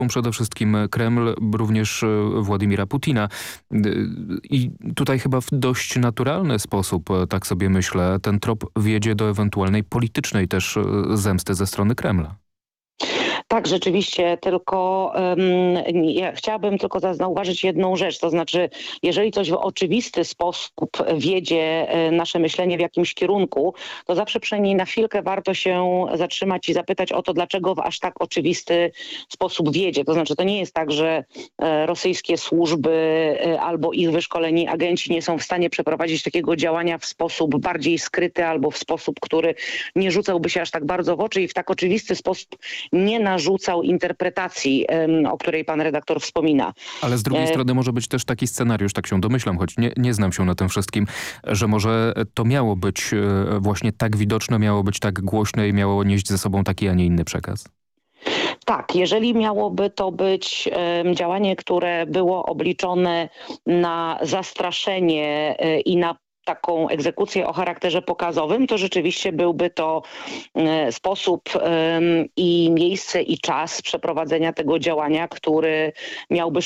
przede wszystkim Kreml, również Władimira Putina. I tutaj chyba w dość naturalny sposób, tak sobie myślę, ten trop wiedzie do ewentualnej politycznej też zemsty ze strony Kremla. Tak, rzeczywiście, tylko ja chciałabym tylko zauważyć jedną rzecz, to znaczy jeżeli coś w oczywisty sposób wiedzie nasze myślenie w jakimś kierunku, to zawsze przynajmniej na chwilkę warto się zatrzymać i zapytać o to, dlaczego w aż tak oczywisty sposób wiedzie. To znaczy to nie jest tak, że rosyjskie służby albo ich wyszkoleni agenci nie są w stanie przeprowadzić takiego działania w sposób bardziej skryty albo w sposób, który nie rzucałby się aż tak bardzo w oczy i w tak oczywisty sposób nie narzucał interpretacji, o której pan redaktor wspomina. Ale z drugiej strony może być też taki scenariusz, tak się domyślam, choć nie znam się na tym wszystkim, że może to miało być właśnie tak widoczne, miało być tak głośne i miało nieść ze sobą taki, a nie inny przekaz. Tak, jeżeli miałoby to być działanie, które było obliczone na zastraszenie i na taką egzekucję o charakterze pokazowym, to rzeczywiście byłby to sposób i miejsce i czas przeprowadzenia tego działania, który byłby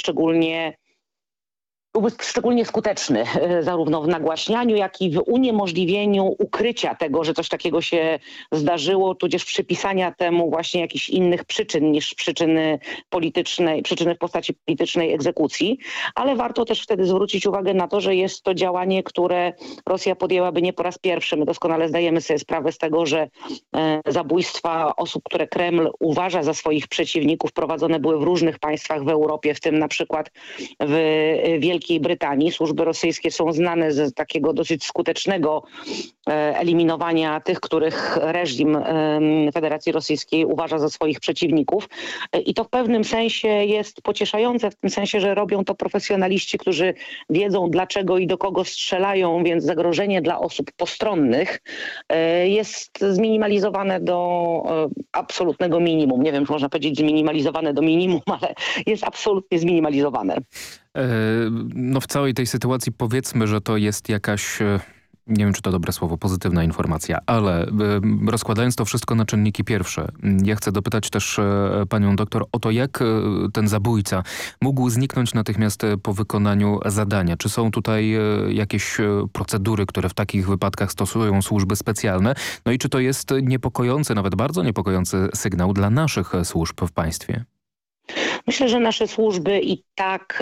szczególnie skuteczny zarówno w nagłaśnianiu, jak i w uniemożliwieniu ukrycia tego, że coś takiego się zdarzyło, tudzież przypisania temu właśnie jakichś innych przyczyn niż przyczyny w postaci politycznej egzekucji. Ale warto też wtedy zwrócić uwagę na to, że jest to działanie, które Rosja podjęłaby nie po raz pierwszy. My doskonale zdajemy sobie sprawę z tego, że zabójstwa osób, które Kreml uważa za swoich przeciwników, prowadzone były w różnych państwach w Europie, w tym na przykład w Wielkiej Brytanii. Służby rosyjskie są znane z takiego dosyć skutecznego eliminowania tych, których reżim Federacji Rosyjskiej uważa za swoich przeciwników. I to w pewnym sensie jest pocieszające, w tym sensie, że robią to profesjonaliści, którzy wiedzą dlaczego i do kogo strzelają, więc zagrożenie dla osób postronnych jest zminimalizowane do absolutnego minimum. Nie wiem, czy można powiedzieć zminimalizowane do minimum, ale jest absolutnie zminimalizowane. No w całej tej sytuacji powiedzmy, że to jest jakaś, nie wiem czy to dobre słowo, pozytywna informacja, ale rozkładając to wszystko na czynniki pierwsze, ja chcę dopytać też panią doktor o to, jak ten zabójca mógł zniknąć natychmiast po wykonaniu zadania. Czy są tutaj jakieś procedury, które w takich wypadkach stosują służby specjalne? No i czy to jest niepokojący, nawet bardzo niepokojący sygnał dla naszych służb w państwie? Myślę, że nasze służby i tak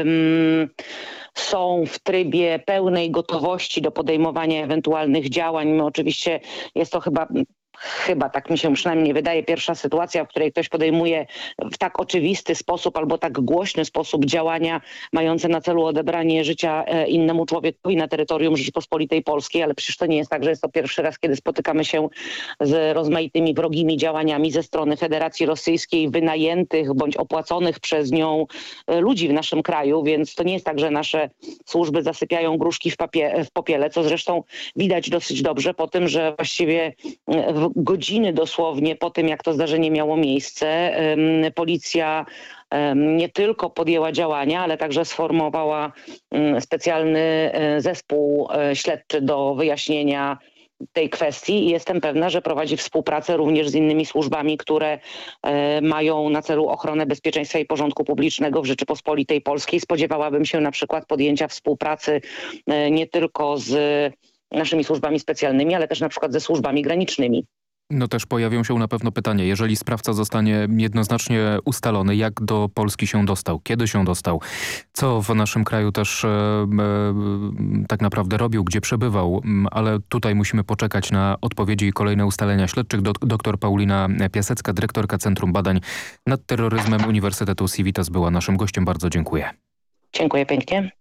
są w trybie pełnej gotowości do podejmowania ewentualnych działań. My oczywiście jest to chyba tak mi się przynajmniej wydaje, pierwsza sytuacja, w której ktoś podejmuje w tak oczywisty sposób albo tak głośny sposób działania mające na celu odebranie życia innemu człowiekowi na terytorium Rzeczypospolitej Polskiej, ale przecież to nie jest tak, że jest to pierwszy raz, kiedy spotykamy się z rozmaitymi wrogimi działaniami ze strony Federacji Rosyjskiej, wynajętych bądź opłaconych przez nią ludzi w naszym kraju, więc to nie jest tak, że nasze służby zasypiają gruszki w popiele, co zresztą widać dosyć dobrze po tym, że właściwie godziny dosłownie po tym, jak to zdarzenie miało miejsce, policja nie tylko podjęła działania, ale także sformowała specjalny zespół śledczy do wyjaśnienia tej kwestii i jestem pewna, że prowadzi współpracę również z innymi służbami, które mają na celu ochronę bezpieczeństwa i porządku publicznego w Rzeczypospolitej Polskiej. Spodziewałabym się na przykład podjęcia współpracy nie tylko z naszymi służbami specjalnymi, ale też na przykład ze służbami granicznymi. No też pojawią się na pewno pytania, jeżeli sprawca zostanie jednoznacznie ustalony, jak do Polski się dostał, kiedy się dostał, co w naszym kraju też tak naprawdę robił, gdzie przebywał, ale tutaj musimy poczekać na odpowiedzi i kolejne ustalenia śledczych. Doktor Paulina Piasecka, dyrektorka Centrum Badań nad Terroryzmem Uniwersytetu Civitas była naszym gościem. Bardzo dziękuję. Dziękuję pięknie.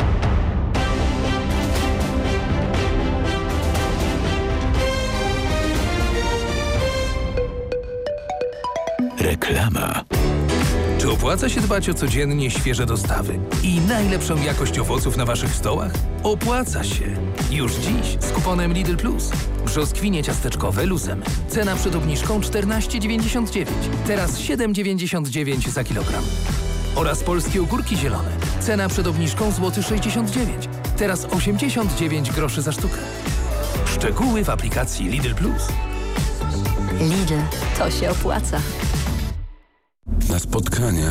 Reklama. Czy opłaca się dbać o codziennie świeże dostawy i najlepszą jakość owoców na waszych stołach? Opłaca się. Już dziś z kuponem Lidl Plus. Brzoskwinie ciasteczkowe luzem. Cena przed obniżką 14,99. Teraz 7,99 za kilogram. Oraz polskie ogórki zielone. Cena przed obniżką złoty 69. Teraz 89 groszy za sztukę. Szczegóły w aplikacji Lidl Plus. Lidl, to się opłaca. na spotkania.